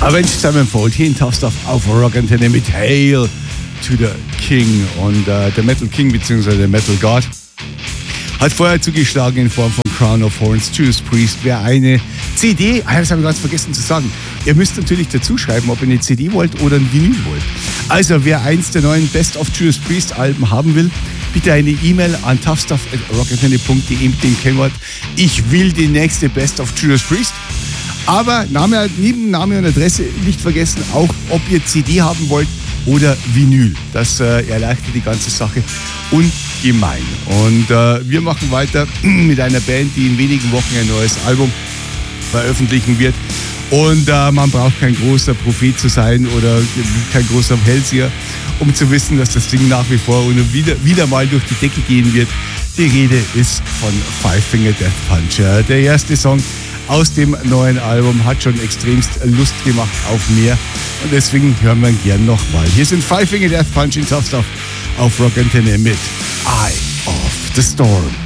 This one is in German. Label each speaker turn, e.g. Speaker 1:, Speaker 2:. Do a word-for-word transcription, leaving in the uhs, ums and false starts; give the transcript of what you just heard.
Speaker 1: Avenged Sevenfold hier in Tough Stuff auf Rock Antenne mit Hail to the King. Und äh, der Metal King bzw. der Metal God hat vorher zugeschlagen in Form von Crown of Horns, Judas Priest. Wer eine C D, ah, das habe ich ganz vergessen zu sagen, ihr müsst natürlich dazu schreiben, ob ihr eine C D wollt oder ein Vinyl wollt. Also wer eins der neuen Best of Judas Priest Alben haben will, bitte eine E-Mail an toughstuff at rockantenne punkt de mit dem Kennwort ich will die nächste Best of Judas Priest. Aber Name, neben Name und Adresse nicht vergessen, auch ob ihr C D haben wollt oder Vinyl. Das äh, erleichtert die ganze Sache ungemein. Und äh, wir machen weiter mit einer Band, die in wenigen Wochen ein neues Album veröffentlichen wird. Und äh, man braucht kein großer Prophet zu sein oder kein großer Hellseher, um zu wissen, dass das Ding nach wie vor wieder, wieder mal durch die Decke gehen wird. Die Rede ist von Five Finger Death Punch. Der erste Song aus dem neuen Album hat schon extremst Lust gemacht auf mehr. Und deswegen hören wir ihn gern nochmal. Hier sind Five Finger Death Punch in Tough Stuff auf Rock Antenne mit Eye of the Storm.